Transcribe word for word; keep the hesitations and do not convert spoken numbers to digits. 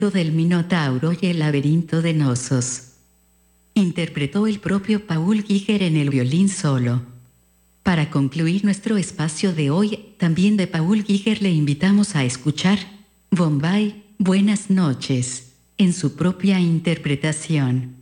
del Minotauro y el laberinto de Knossos. Interpretó el propio Paul Giger en el violín solo. Para concluir nuestro espacio de hoy, también de Paul Giger le invitamos a escuchar Bombay, Buenas noches, en su propia interpretación.